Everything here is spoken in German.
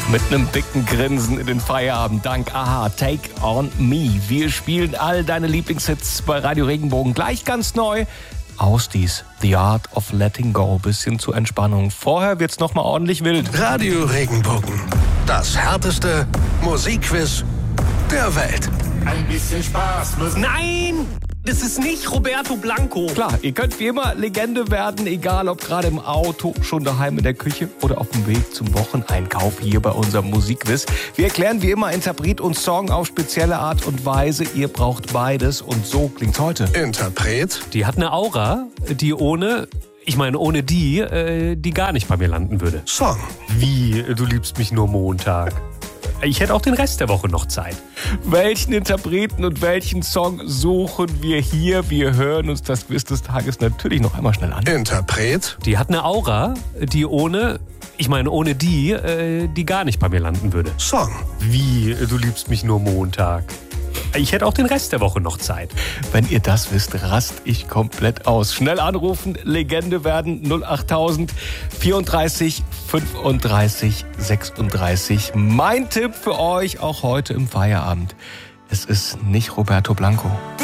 Mit einem dicken Grinsen in den Feierabend. Dank Aha, Take on Me. Wir spielen all deine Lieblingshits bei Radio Regenbogen. Gleich ganz neu. Ausdies, The Art of Letting Go. Bisschen zur Entspannung. Vorher wird's nochmal ordentlich wild. Radio Regenbogen. Das härteste Musikquiz der Welt. Ein bisschen Spaß muss. Nein! Das ist nicht Roberto Blanco. Klar, ihr könnt wie immer Legende werden, egal ob gerade im Auto, schon daheim in der Küche oder auf dem Weg zum Wocheneinkauf hier bei unserem Musikquiz. Wir erklären wie immer Interpret und Song auf spezielle Art und Weise. Ihr braucht beides und so klingt's heute. Interpret. Die hat eine Aura, die ohne die gar nicht bei mir landen würde. Song. Wie, du liebst mich nur Montag? Ich hätte auch den Rest der Woche noch Zeit. Welchen Interpreten und welchen Song suchen wir hier? Wir hören uns das Quiz des Tages natürlich noch einmal schnell an. Interpret. Die hat eine Aura, die ohne die gar nicht bei mir landen würde. Song. Wie, du liebst mich nur Montag? Ich hätte auch den Rest der Woche noch Zeit. Wenn ihr das wisst, rast ich komplett aus. Schnell anrufen, Legende werden 08000 34 35 36. Mein Tipp für euch auch heute im Feierabend. Es ist nicht Roberto Blanco.